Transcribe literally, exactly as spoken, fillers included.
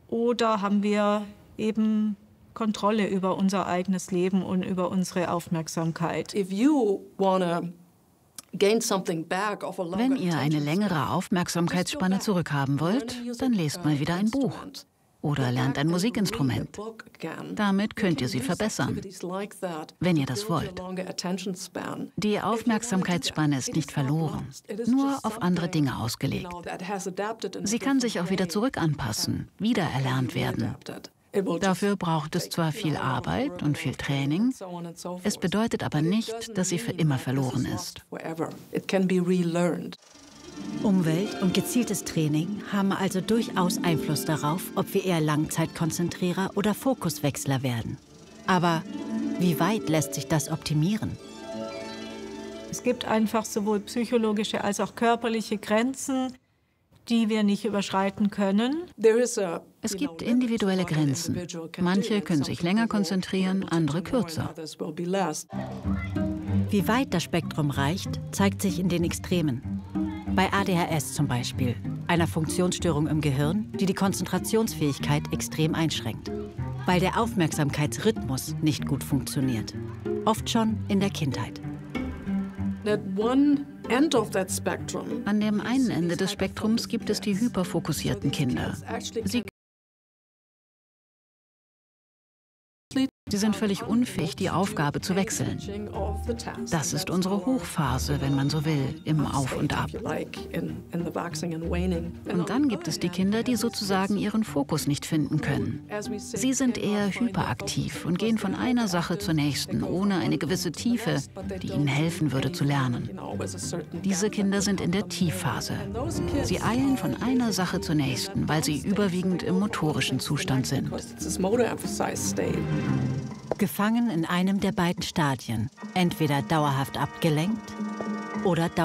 oder haben wir eben Kontrolle über unser eigenes Leben und über unsere Aufmerksamkeit. If you wanna gain something back of a longer Wenn ihr eine attention längere span, Aufmerksamkeitsspanne zurückhaben wollt, dann lest mal wieder ein Buch oder lernt ein Musikinstrument. Damit könnt ihr sie verbessern, wenn ihr das wollt. Die Aufmerksamkeitsspanne ist nicht verloren, nur auf andere Dinge ausgelegt. Sie kann sich auch wieder zurückanpassen, wiedererlernt werden. Dafür braucht es zwar viel Arbeit und viel Training, es bedeutet aber nicht, dass sie für immer verloren ist. Umwelt und gezieltes Training haben also durchaus Einfluss darauf, ob wir eher Langzeitkonzentrierer oder Fokuswechsler werden. Aber wie weit lässt sich das optimieren? Es gibt einfach sowohl psychologische als auch körperliche Grenzen, die wir nicht überschreiten können. Es gibt individuelle Grenzen. Manche können sich länger konzentrieren, andere kürzer. Wie weit das Spektrum reicht, zeigt sich in den Extremen. Bei A D H S zum Beispiel, einer Funktionsstörung im Gehirn, die die Konzentrationsfähigkeit extrem einschränkt, weil der Aufmerksamkeitsrhythmus nicht gut funktioniert. Oft schon in der Kindheit. An dem einen Ende des Spektrums gibt es die hyperfokussierten Kinder. Sie Sie sind völlig unfähig, die Aufgabe zu wechseln. Das ist unsere Hochphase, wenn man so will, im Auf und Ab. Und dann gibt es die Kinder, die sozusagen ihren Fokus nicht finden können. Sie sind eher hyperaktiv und gehen von einer Sache zur nächsten, ohne eine gewisse Tiefe, die ihnen helfen würde zu lernen. Diese Kinder sind in der Tiefphase. Sie eilen von einer Sache zur nächsten, weil sie überwiegend im motorischen Zustand sind. Gefangen in einem der beiden Stadien, entweder dauerhaft abgelenkt oder dauerhaft